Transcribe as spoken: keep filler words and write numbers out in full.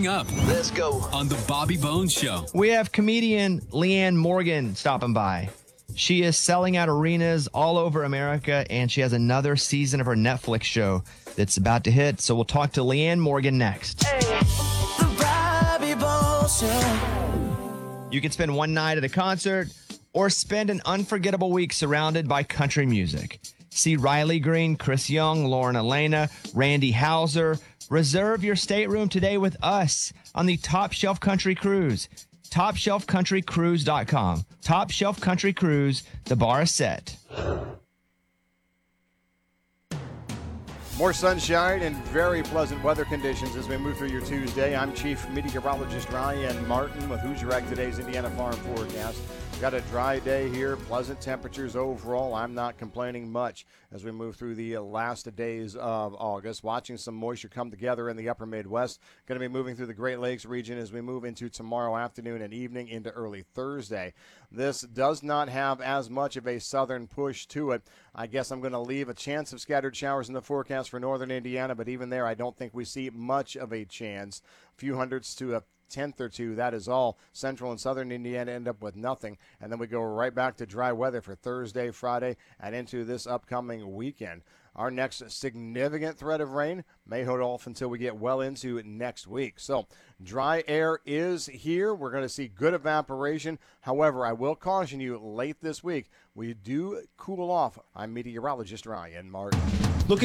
Coming up. Let's go. On the Bobby Bones Show. We have comedian Leanne Morgan stopping by. She is selling out arenas all over America, and she has another season of her Netflix show that's about to hit. So we'll talk to Leanne Morgan next. The Bobby Bones Show. You can spend one night at a concert or spend an unforgettable week surrounded by country music. See Riley Green, Chris Young, Lauren Elena, Randy Houser. Reserve your stateroom today with us on the Top Shelf Country Cruise. top shelf country cruise dot com. Top Shelf Country Cruise. The bar is set. More sunshine and very pleasant weather conditions as we move through your Tuesday. I'm Chief Meteorologist Ryan Martin with Hoosier Ag Today's Indiana Farm Forecast. Got a dry day here, pleasant temperatures overall. I'm not complaining much as we move through the last days of August. Watching some moisture come together in the upper Midwest. Going to be moving through the Great Lakes region as we move into tomorrow afternoon and evening into early Thursday. This does not have as much of a southern push to it. I guess I'm going to leave a chance of scattered showers in the forecast for northern Indiana, but even there I don't think we see much of a chance. A few hundredths to a tenth or two, that is all. Central and southern Indiana end up with nothing, and then we go right back to dry weather for Thursday, Friday, and into this upcoming weekend. Our next significant threat of rain may hold off until we get well into next week. So dry air is here. We're going to see good evaporation. However, I will caution you, late this week, we do cool off. I'm meteorologist Ryan Martin. Looking